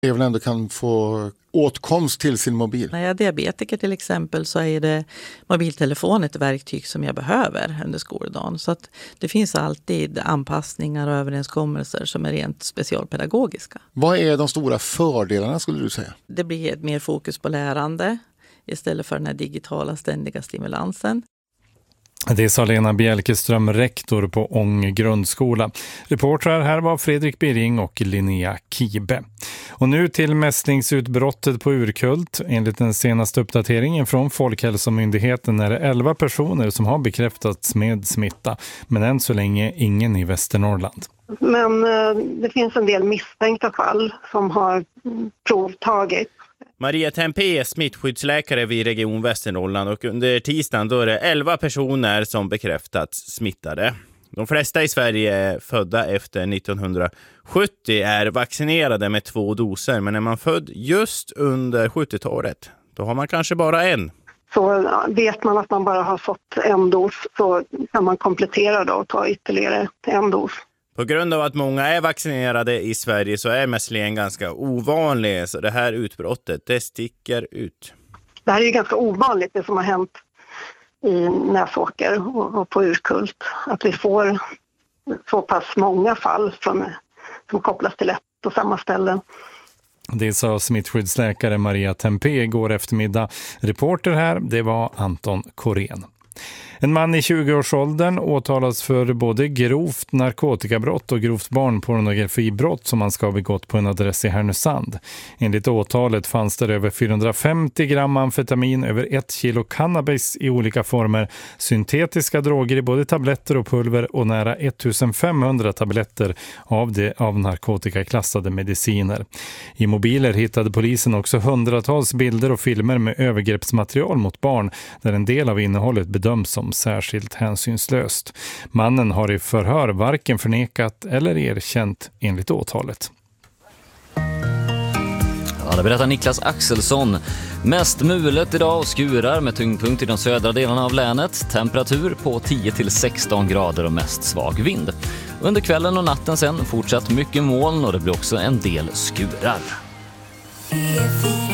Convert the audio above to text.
Även ändå kan få åtkomst till sin mobil. När jag är diabetiker till exempel så är det mobiltelefon ett verktyg som jag behöver under skoldagen. Så att det finns alltid anpassningar och överenskommelser som är rent specialpedagogiska. Vad är de stora fördelarna skulle du säga? Det blir ett mer fokus på lärande istället för den här digitala ständiga stimulansen. Det sa Lena Bjälkeström, rektor på Ånge grundskola. Reportrar här var Fredrik Birring och Linnea Kibe. Och nu till mässlingsutbrottet på Urkult. Enligt den senaste uppdateringen från Folkhälsomyndigheten är det 11 personer som har bekräftats med smitta. Men än så länge ingen i Västernorrland. Men det finns en del misstänkta fall som har provtagit. Maria Tempé är smittskyddsläkare vid Region Västernorrland och under tisdagen då är det 11 personer som bekräftats smittade. De flesta i Sverige är födda efter 1970 är vaccinerade med 2 doser, men är man född just under 70-talet då har man kanske bara en. Så vet man att man bara har fått en dos så kan man komplettera då och ta ytterligare en dos. På grund av att många är vaccinerade i Sverige så är mässlingen ganska ovanlig, så det här utbrottet det sticker ut. Det här är ju ganska ovanligt det som har hänt i Näsåker och på Urkult. Att vi får så pass många fall som kopplas till ett och samma ställen. Det sa smittskyddsläkare Maria Tempé igår eftermiddag. Reporter här, det var Anton Korén. En man i 20-årsåldern åtalas för både grovt narkotikabrott och grovt barnpornografibrott som han ska ha begått på en adress i Härnösand. Enligt åtalet fanns det över 450 gram amfetamin, över 1 kilo cannabis i olika former, syntetiska droger i både tabletter och pulver och nära 1500 tabletter av narkotikaklassade mediciner. I mobiler hittade polisen också hundratals bilder och filmer med övergreppsmaterial mot barn där en del av innehållet bedöms som särskilt hänsynslöst. Mannen har i förhör varken förnekat eller erkänt enligt åtalet. Ja, det berättar Niklas Axelsson. Mest mulet idag och skurar med tyngdpunkt i de södra delarna av länet. Temperatur på 10-16 grader och mest svag vind. Under kvällen och natten sen fortsatt mycket moln och det blir också en del skurar.